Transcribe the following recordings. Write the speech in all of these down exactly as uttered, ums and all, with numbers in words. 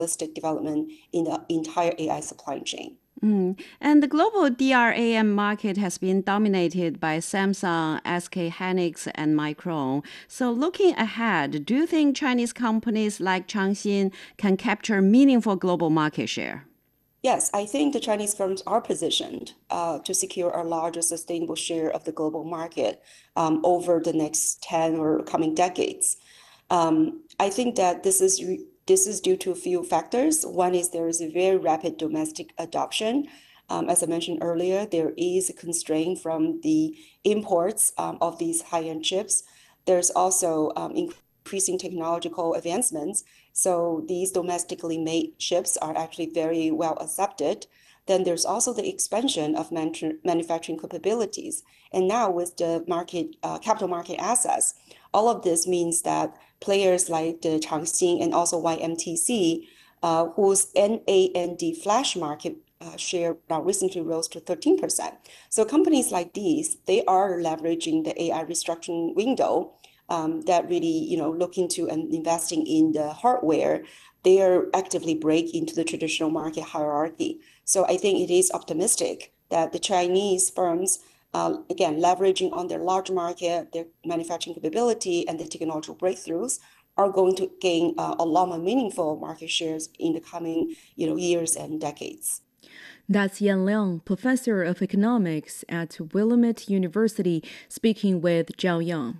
holistic development in the entire A I supply chain. Mm. And the global D R A M market has been dominated by Samsung, S K Hynix, and Micron. So looking ahead, do you think Chinese companies like Changxin can capture meaningful global market share? Yes, I think the Chinese firms are positioned uh, to secure a larger sustainable share of the global market um, over the next ten or coming decades. Um, I think that this is this is due to a few factors. One is there is a very rapid domestic adoption. Um, as I mentioned earlier, there is a constraint from the imports um, of these high-end chips. There's also um, increasing technological advancements. So these domestically made chips are actually very well accepted. Then there's also the expansion of manufacturing capabilities. And now with the market, uh, capital market access, all of this means that players like the Changxin and also Y M T C, uh, whose N A N D flash market uh, share now recently rose to thirteen percent. So companies like these, they are leveraging the A I restructuring window um, that really, you know, look into and investing in the hardware. They are actively break into the traditional market hierarchy. So I think it is optimistic that the Chinese firms uh, again, leveraging on their large market, their manufacturing capability, and the technological breakthroughs are going to gain uh, a lot more meaningful market shares in the coming you know, years and decades. That's Yan Liang, professor of economics at Willamette University, speaking with Zhao Yang.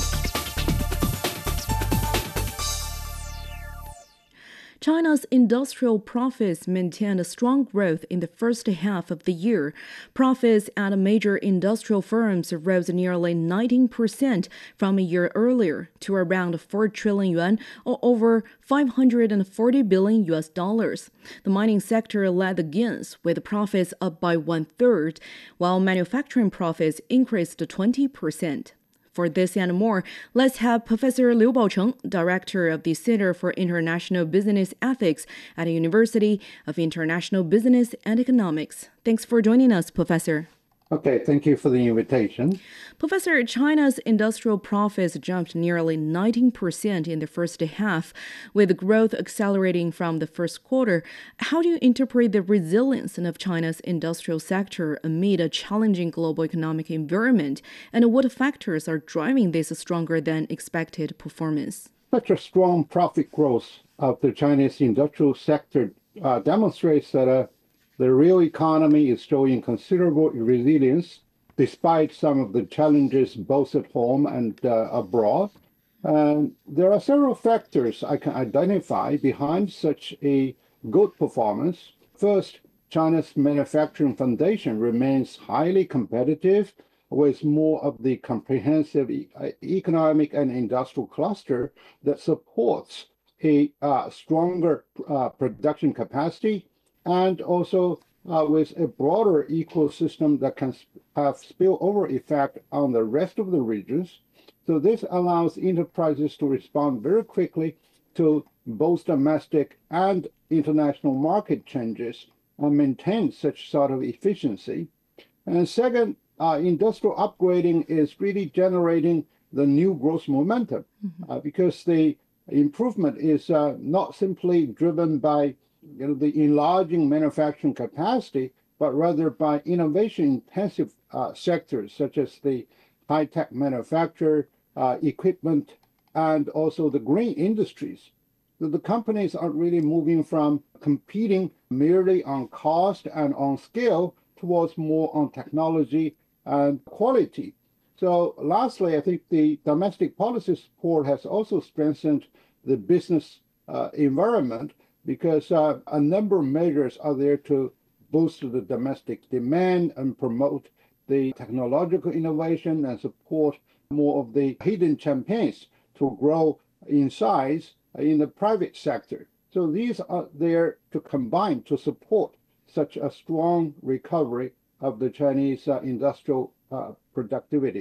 China's industrial profits maintained a strong growth in the first half of the year. Profits at major industrial firms rose nearly nineteen percent from a year earlier to around four trillion yuan, or over five hundred forty billion U S dollars. The mining sector led the gains, with profits up by one-third, while manufacturing profits increased twenty percent. For this and more, let's have Professor Liu Baocheng, Director of the Center for International Business Ethics at the University of International Business and Economics. Thanks for joining us, Professor. Okay, thank you for the invitation. Professor, China's industrial profits jumped nearly nineteen percent in the first half, with growth accelerating from the first quarter. How do you interpret the resilience of China's industrial sector amid a challenging global economic environment, and what factors are driving this stronger than expected performance? Such a strong profit growth of the Chinese industrial sector uh, demonstrates that uh, the real economy is showing considerable resilience despite some of the challenges both at home and uh, abroad. And there are several factors I can identify behind such a good performance. First, China's manufacturing foundation remains highly competitive with more of the comprehensive e- economic and industrial cluster that supports a uh, stronger uh, production capacity, and also uh, with a broader ecosystem that can sp- have spillover effect on the rest of the regions. So this allows enterprises to respond very quickly to both domestic and international market changes and maintain such sort of efficiency. And second, uh, industrial upgrading is really generating the new growth momentum mm-hmm. uh, because the improvement is uh, not simply driven by you know, the enlarging manufacturing capacity, but rather by innovation-intensive uh, sectors such as the high-tech manufacture, uh, equipment, and also the green industries. So the companies are really moving from competing merely on cost and on scale towards more on technology and quality. So lastly, I think the domestic policy support has also strengthened the business uh, environment because uh, a number of measures are there to boost the domestic demand and promote the technological innovation and support more of the hidden champions to grow in size in the private sector. So these are there to combine to support such a strong recovery of the Chinese uh, industrial uh, productivities.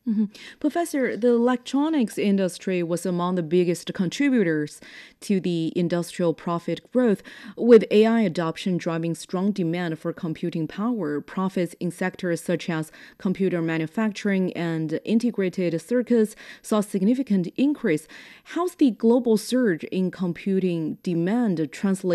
Mm-hmm. Professor, the electronics industry was among the biggest contributors to the industrial profit growth. With A I adoption driving strong demand for computing power, profits in sectors such as computer manufacturing and integrated circuits saw significant increase. How's the global surge in computing demand translated